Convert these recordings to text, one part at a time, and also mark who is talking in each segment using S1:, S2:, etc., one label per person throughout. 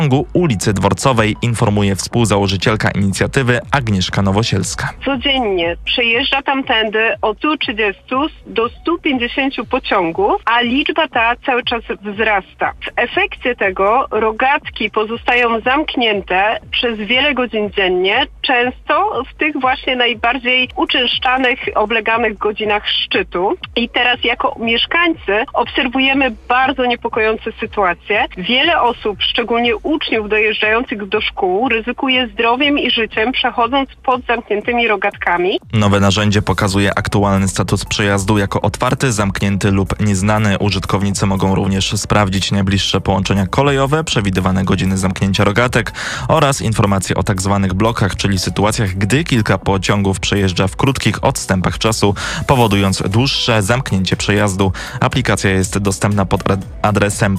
S1: ulicy Dworcowej, informuje współzałożycielka inicjatywy Agnieszka Nowosielska.
S2: Codziennie przejeżdża tamtędy od 130 do 150 pociągów, a liczba ta cały czas wzrasta. W efekcie tego rogatki pozostają zamknięte przez wiele godzin dziennie, często w tych właśnie najbardziej uczęszczanych, obleganych godzinach szczytu. I teraz jako mieszkańcy obserwujemy bardzo niepokojące sytuacje. Wiele osób, szczególnie uczniów dojeżdżających do szkół, ryzykuje zdrowiem i życiem, przechodząc pod zamkniętymi rogatkami.
S1: Nowe narzędzie pokazuje aktualny status przejazdu jako otwarty, zamknięty lub nieznany. Użytkownicy mogą również sprawdzić najbliższe połączenia kolejowe, przewidywane godziny zamknięcia rogatek oraz informacje o tzw. blokach, czyli sytuacjach, gdy kilka pociągów przejeżdża w krótkich odstępach czasu, powodując dłuższe zamknięcie przejazdu. Aplikacja jest dostępna pod adresem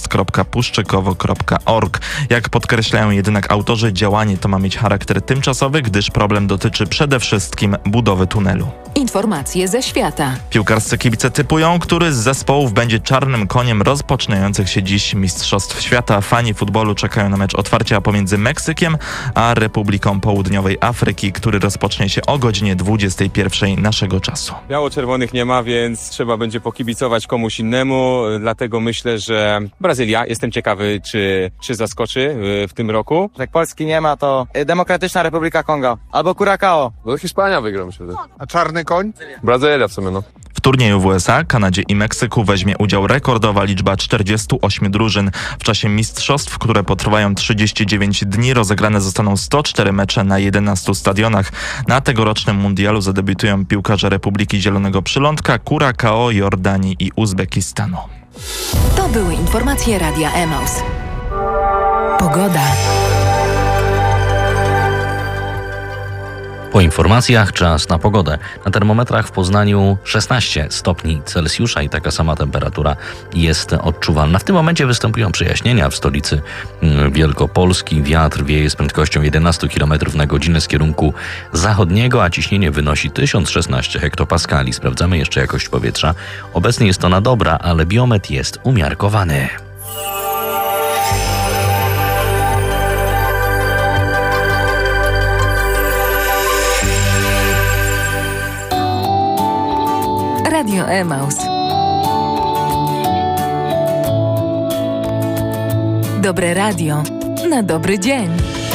S1: przejazd.puszczykowo.org. Jak podkreślają jednak autorzy, działanie to ma mieć charakter tymczasowy, gdyż problem dotyczy przede wszystkim budowy tunelu.
S3: Informacje ze świata.
S1: Piłkarscy kibice typują, który z zespołów będzie czarnym koniem rozpoczynających się dziś Mistrzostw Świata. Fani futbolu czekają na mecz otwarcia pomiędzy Meksykiem a Republiką Południowej Afryki, który rozpocznie się o godzinie 21 naszego czasu.
S4: Biało-czerwonych nie ma, więc trzeba będzie pokibicować komuś innemu, dlatego myślę, że Brazylia, jestem ciekawy, czy zaskoczy w tym roku.
S5: Jak Polski nie ma, to Demokratyczna Republika Konga albo Curacao.
S6: No Hiszpania wygra, myślę.
S7: A czarny koń?
S6: Brazylia w sumie, no.
S1: W turnieju w USA, Kanadzie i Meksyku weźmie udział rekordowa liczba 48 drużyn. W czasie mistrzostw, które potrwają 39 dni, rozegrane zostaną 104 mecze na 11 stadionach. Na tegorocznym mundialu zadebiutują piłkarze Republiki Zielonego Przylądka, Curacao, Jordanii i Uzbekistanu.
S3: To były informacje Radia Emaus. Pogoda.
S8: Po informacjach czas na pogodę. Na termometrach w Poznaniu 16 stopni Celsjusza i taka sama temperatura jest odczuwalna. W tym momencie występują przejaśnienia w stolicy Wielkopolski. Wiatr wieje z prędkością 11 km na godzinę z kierunku zachodniego, a ciśnienie wynosi 1016 hektopaskali. Sprawdzamy jeszcze jakość powietrza. Obecnie jest ona dobra, ale biometr jest umiarkowany.
S3: Radio Emaus. Dobre radio na dobry dzień.